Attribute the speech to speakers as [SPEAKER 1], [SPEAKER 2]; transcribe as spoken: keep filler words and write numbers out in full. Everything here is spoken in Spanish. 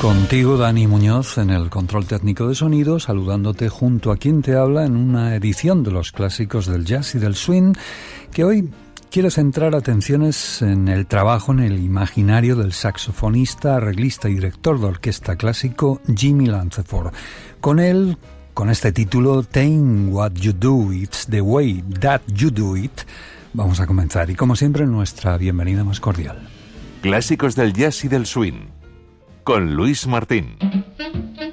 [SPEAKER 1] Contigo, Dani Muñoz, en el control técnico de sonido, saludándote junto a quien te habla en una edición de los clásicos del jazz y del swing, que hoy quiere centrar atenciones en el trabajo, en el imaginario del saxofonista, arreglista y director de orquesta clásico Jimmy Lanceford. Con él, con este título, Take What You Do, It's the Way That You Do It, vamos a comenzar. Y como siempre, nuestra bienvenida más cordial.
[SPEAKER 2] Clásicos del jazz y del swing, con Luis Martín.